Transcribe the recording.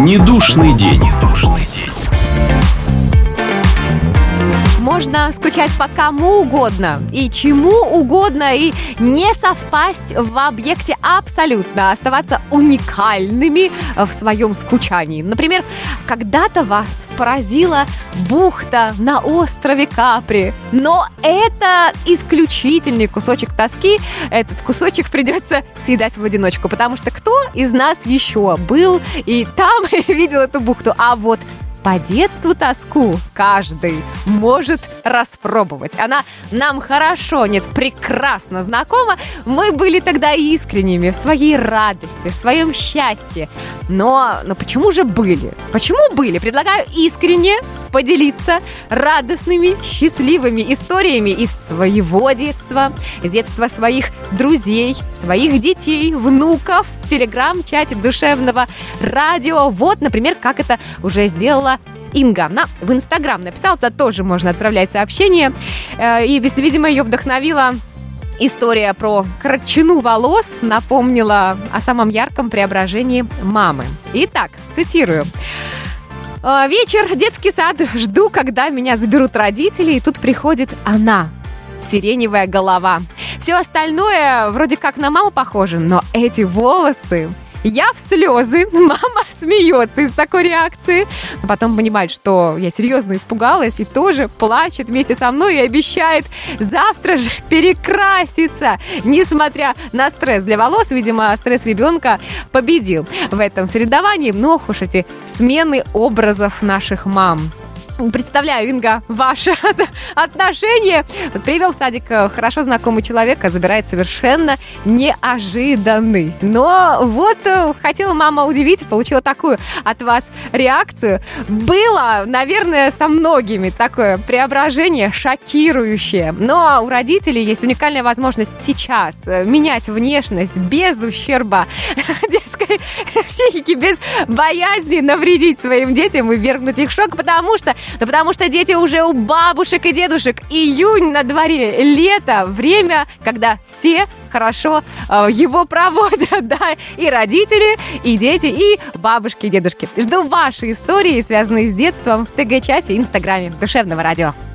Недушный день. Можно скучать по кому угодно и чему угодно, и не совпасть в объекте абсолютно, оставаться уникальными в своем скучании. Например, когда-то вас поразила бухта на острове Капри, но это исключительный кусочек тоски. Этот кусочек придется съедать в одиночку, потому что кто из нас еще был и там видел эту бухту? А вот по детству тоску каждый может распробовать. Она нам хорошо, нет, прекрасно знакома. Мы были тогда искренними в своей радости, в своем счастье. Но почему же были? Почему были? Предлагаю искренне поделиться радостными, счастливыми историями из своего детства, детства своих друзей, своих детей, внуков в телеграм-чате Душевного радио. Вот, например, как это уже сделала Инга. Она в Инстаграм написала, туда тоже можно отправлять сообщения. И, видимо, ее вдохновила история про коротчину волос, напомнила о самом ярком преображении мамы. Итак, цитирую. «Вечер, детский сад, жду, когда меня заберут родители, и тут приходит она, сиреневая голова. Все остальное вроде как на маму похоже, но эти волосы...» Я в слезы, мама смеется из такой реакции. А потом понимает, что я серьезно испугалась, и тоже плачет вместе со мной и обещает завтра же перекраситься. Несмотря на стресс для волос, видимо, стресс ребенка победил в этом соревновании. Но уж эти смены образов наших мам. Представляю, Инга, ваше отношение. Вот привел в садик хорошо знакомый человек, а забирает совершенно неожиданный. Но вот хотела мама удивить, получила такую от вас реакцию. Было, наверное, со многими такое преображение шокирующее. Но у родителей есть уникальная возможность сейчас менять внешность без ущерба детской психики, без боязни навредить своим детям и ввергнуть их в шок, потому что дети уже у бабушек и дедушек. Июнь на дворе, лето, время, когда все хорошо его проводят, да, и родители, и дети, и бабушки, и дедушки. Жду ваши истории, связанные с детством, в ТГ-чате и Инстаграме Душевного радио.